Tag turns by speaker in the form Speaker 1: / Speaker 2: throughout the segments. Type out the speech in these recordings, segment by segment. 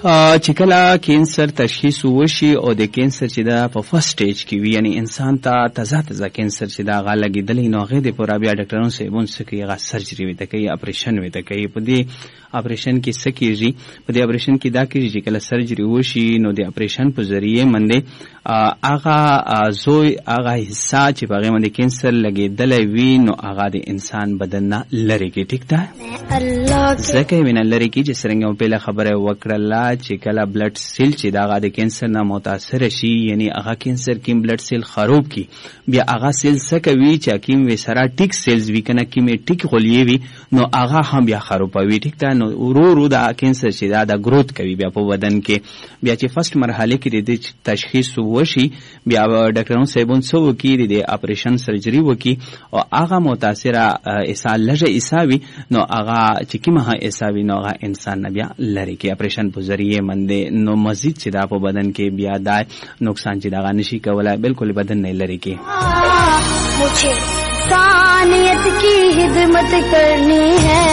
Speaker 1: چې کله کینسر تشخیص وشي او د کینسر چې دا په فرست سټیج کې وي، یعنی انسان ته تازه کینسر چې دا غا لګېدلی، نو هغې د پوره بیا ډاکټرانو صاحبون څه کوي، هغه سرجري ورته کوي، اپریشن ورته کوي. په دې اپریشن کې څه کېږي؟ په دې اپریشن کې دا کېږي چې کله سرجري وشي نو د اپریشن په ذریعې باندې هغه زوی هغه حصه چې په هغې باندې کینسر لګېدلی وي نو هغه د انسان بدن نه لرې کړي. ټیک ده؟ ځکه یې وینه لرې کړي چې څرنګه مو پهله خبره وکړله چې کله بلډ سیل چې د هغه د کینسر نه متاثره شي، یعنی هغه کینسر کیم بلډ سیل خراب کی، بیا هغه سیل څه کوي چې کیم وی سره ټیک سیلز وی کنه کیمې ټیک غلیې وي نو هغه هم بیا خرابوي. ټیک ده؟ نو ورو دا کینسر چې دا د گروث کوي بیا په بدن کې. بیا چې فرست مرحله کې د تشخیص وشي بیا ډاکټرانو صاحبون څه وکړي، د اپریشن سرجري وکړي او هغه متاثره اسا لږه اساوي نو هغه چې کومه اساوي نو هغه انسان نه بیا لري کې اپریشن په ذریعے باندې نو مزید چې دا په بدن کې بیا دا نقصان چې دا نشي کولای، بالکل بدن نه لري کې.
Speaker 2: مجھے انسانیت کی خدمت کرنی ہے.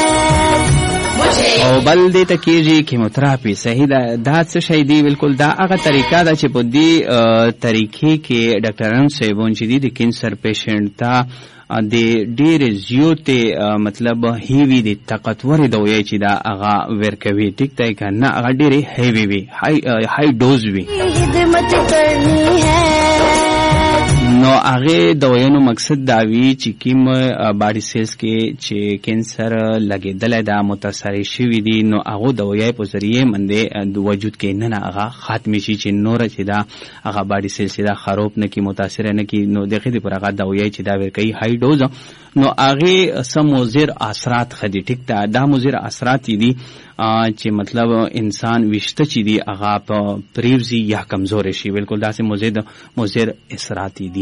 Speaker 1: او بل دې ته کېږي کیموتراپي. صحیح ده؟ دا څه شی دی؟ بالکل دا هغه طریقه ده چې په دې طریقې کې ډاکټران صاحبون چې دي د کینسر پیشنټ ته د ډېرې زیاتې مطلب هیوي د طاقتورې دوایي چې دا هغه ورکوي. ټیک دی که نه؟ هغه ډېرې هیوي وي، های ډوز وي.
Speaker 2: خدمت کرنی ہے.
Speaker 1: نو هغه دوایانو مقصد دا وی چې کوم باډي سیلز کې چې کینسر لګېدلی دا متاثر شوي دي نو هغه دوایي په ذریعې باندې د وجود کې نه هغه ختم شي چې نور چې دا هغه باډي سیلز دا خراب نه کی، متاثر نه کی. نو دغه دی پر هغه دوایي چې دا ورکوي های ډوز نو هغه سم مضر اثرات خدي. ټیک ده؟ دا مضر اثرات دي چې مطلب انسان وشته چې دی هغه په پریوزي یا کمزور شي. بالکل داسې مضر اثرات دي.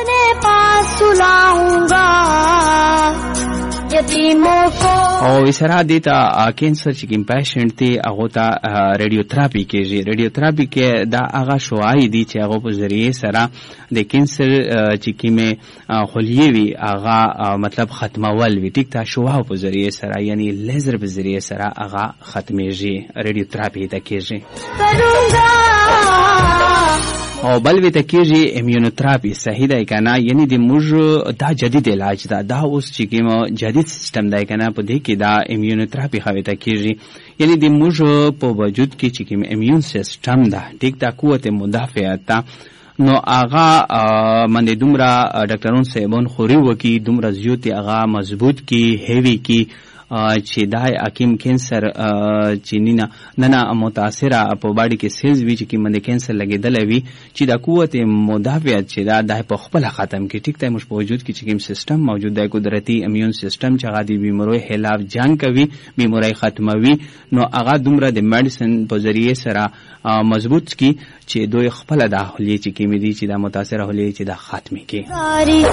Speaker 1: او اسرا دیتا کینسر چې کوم پیشنټ دی هغه ته ریډیوتراپي کېږي. ریډیوتراپي کې دا هغه شعاع دي چې هغه په ذریعې سره د کینسر چې کومه خلیې وي هغه مطلب ختمول وي. ټیک ده؟ شعاع په ذریعې سره یعنی لیزر په ذریعې سره هغه ختمېږي، ریډیوتراپي ته کېږي. او بل وی ته کېږي امیونوتراپي. صحیح دی که نه؟ یعنی د موږ دا جدید علاج ده، دا اوس چې کوم جدید سیستم دی که نه په دې کې دا امیونوتراپي خو ته کېږي. یعنی د موږ په وجود کې چې کوم امیون سیستم ده، ټیک ده، قوت مدافعت ده، نو هغه باندې دومره ډاکټران صاحبان خوري وکي، دومره زیات هغه مضبوط کی، هیوی کی چې دا حکیم کینسر چې نه متاثره په باډي کې سیلز وی چې کوم د کینسر لګېدلی وي چې د قوت مدافعت چې دا په خپل ختم کې. ټیک دی؟ موږ په وجود کې چې کوم سیستم موجود دی، قدرتي امیون سیستم چې هغه د بیماریو خلاف جنگ کوي، بیماری ختموي، نو هغه دومره د میډیسن په ذریعې سره مضبوط کی چې دوی خپل د حلیې چې کوم دي چې د متاثره حلیې چې د ختمي کې.